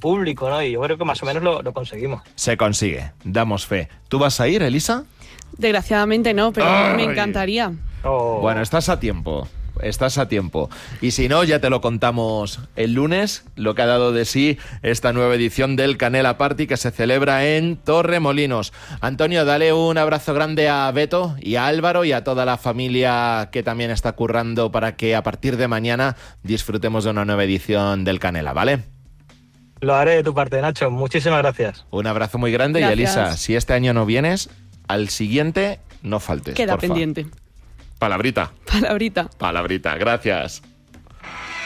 público, ¿no? Y yo creo que más o menos lo conseguimos. Se consigue, damos fe. ¿Tú vas a ir, Elisa? Desgraciadamente no, pero ¡Ay! me encantaría. Oh. Bueno, estás a tiempo. Y si no, ya te lo contamos el lunes, lo que ha dado de sí esta nueva edición del Canela Party que se celebra en Torremolinos. Antonio, dale un abrazo grande a Beto y a Álvaro y a toda la familia que también está currando para que a partir de mañana disfrutemos de una nueva edición del Canela, ¿vale? Lo haré de tu parte, Nacho. Muchísimas gracias. Un abrazo muy grande. Gracias. Y Elisa, si este año no vienes, al siguiente no faltes. Queda porfa. pendiente. Palabrita. Palabrita. Palabrita, gracias.